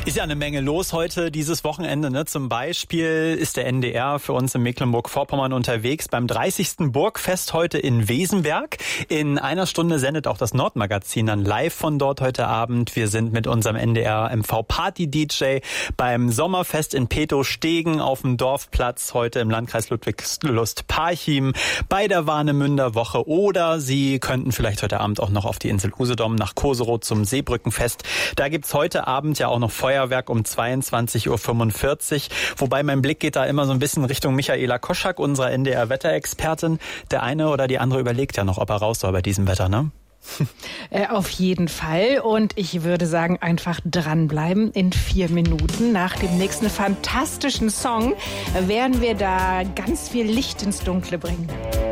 Ist ja eine Menge los heute, dieses Wochenende. Ne? Zum Beispiel ist der NDR für uns in Mecklenburg-Vorpommern unterwegs beim 30. Burgfest heute in Wesenberg. In einer Stunde sendet auch das Nordmagazin dann live von dort heute Abend. Wir sind mit unserem NDR MV Party DJ beim Sommerfest in Petow-Stegen auf dem Dorfplatz heute im Landkreis Ludwigslust-Parchim bei der Warnemünder Woche. Oder Sie könnten vielleicht heute Abend auch noch auf die Insel Usedom nach Koserow zum Seebrückenfest. Da gibt's heute Abend ja auch noch Feuerwerk um 22:45 Uhr. Wobei mein Blick geht da immer so ein bisschen Richtung Michaela Koschak, unserer NDR-Wetterexpertin. Der eine oder die andere überlegt ja noch, ob er raus soll bei diesem Wetter, ne? Auf jeden Fall. Und ich würde sagen, einfach dranbleiben. In 4 Minuten nach dem nächsten fantastischen Song werden wir da ganz viel Licht ins Dunkle bringen.